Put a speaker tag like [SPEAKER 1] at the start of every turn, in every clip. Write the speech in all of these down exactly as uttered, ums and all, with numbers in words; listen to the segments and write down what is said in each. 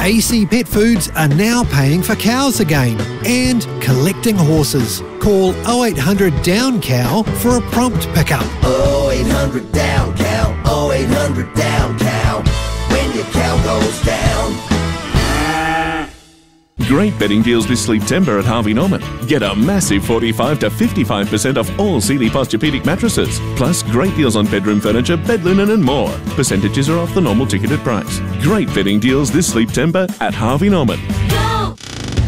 [SPEAKER 1] A C Pet Foods are now paying for cows again and collecting horses. Call oh eight hundred down cow for a prompt pickup.
[SPEAKER 2] oh eight hundred down cow, oh eight hundred down cow, when your cow goes down.
[SPEAKER 3] Great bedding deals this September at Harvey Norman. Get a massive forty-five to fifty-five percent off all Sealy Posturepedic mattresses. Plus great deals on bedroom furniture, bed linen and more. Percentages are off the normal ticketed price. Great bedding deals this September at Harvey Norman.
[SPEAKER 4] Go!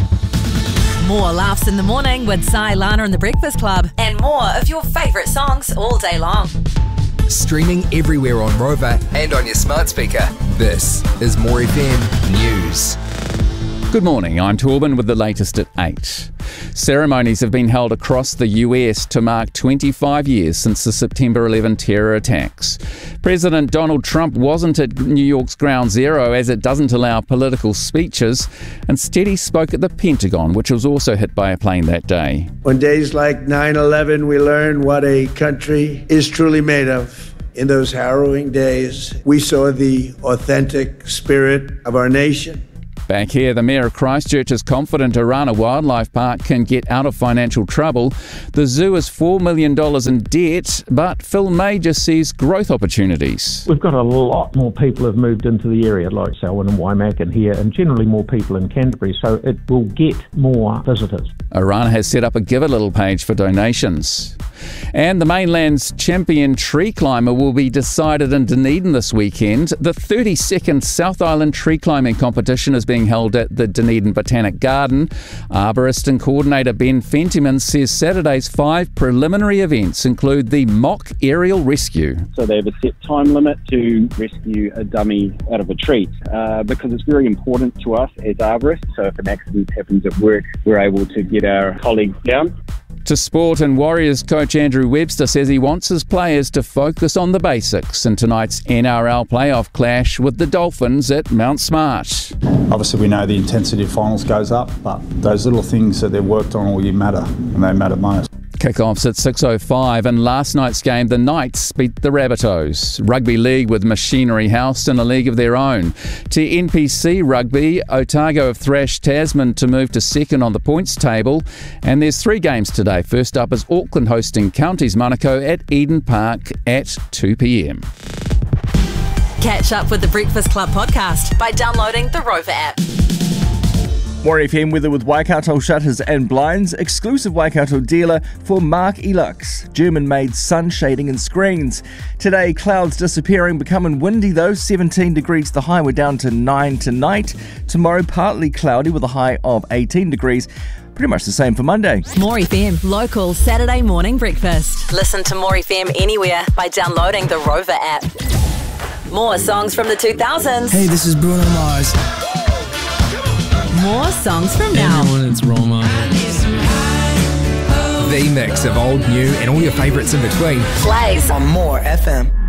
[SPEAKER 4] More laughs in the morning with Si, Lana and the Breakfast Club. And more of your favourite songs all day long.
[SPEAKER 5] Streaming everywhere on Rover and on your smart speaker. This is More F M News.
[SPEAKER 6] Good morning, I'm Torben with the latest at eight. Ceremonies have been held across the U S to mark twenty-five years since the September eleventh terror attacks. President Donald Trump wasn't at New York's Ground Zero as it doesn't allow political speeches. Instead, he spoke at the Pentagon, which was also hit by a plane that day.
[SPEAKER 7] On days like nine eleven, we learn what a country is truly made of. In those harrowing days, we saw the authentic spirit of our nation.
[SPEAKER 6] Back here, the Mayor of Christchurch is confident Orana Wildlife Park can get out of financial trouble. The zoo is four million dollars in debt, but Phil Major sees growth opportunities.
[SPEAKER 8] We've got a lot more people have moved into the area, like Selwyn and Waimak and here, and generally more people in Canterbury, so it will get more visitors.
[SPEAKER 6] Orana has set up a Give a Little page for donations. And the mainland's champion tree climber will be decided in Dunedin this weekend. The thirty-second South Island tree climbing competition is being held at the Dunedin Botanic Garden. Arborist and coordinator Ben Fentiman says Saturday's five preliminary events include the mock aerial rescue.
[SPEAKER 9] So they have a set time limit to rescue a dummy out of a tree uh, because it's very important to us as arborists. So if an accident happens at work, we're able to get our colleagues down.
[SPEAKER 6] To sport, and Warriors coach Andrew Webster says he wants his players to focus on the basics in tonight's N R L playoff clash with the Dolphins at Mount Smart.
[SPEAKER 10] Obviously we know the intensity of finals goes up, but those little things that they've worked on all year matter, and they matter most.
[SPEAKER 6] Kickoffs at six oh five, and last night's game the Knights beat the Rabbitohs. Rugby League with Machinery House in a league of their own. To N P C Rugby, Otago have thrashed Tasman to move to second on the points table, and there's three games today. First up is Auckland hosting Counties Manukau at Eden Park at two p.m.
[SPEAKER 4] Catch up with the Breakfast Club podcast by downloading the Rover app.
[SPEAKER 11] More F M weather with Waikato Shutters and Blinds, exclusive Waikato dealer for Mark Elux, German-made sun shading and screens. Today, clouds disappearing, becoming windy though, seventeen degrees the high, we're down to nine tonight. Tomorrow, partly cloudy with a high of eighteen degrees. Pretty much the same for Monday.
[SPEAKER 4] More F M, local Saturday morning breakfast. Listen to More F M anywhere by downloading the Rover app. More songs from the two thousands.
[SPEAKER 12] Hey, this is Bruno Mars.
[SPEAKER 4] More songs from now.
[SPEAKER 12] Everyone, it's Roma.
[SPEAKER 5] The mix of old, new, and all your favourites in between.
[SPEAKER 4] Plays
[SPEAKER 2] On More F M.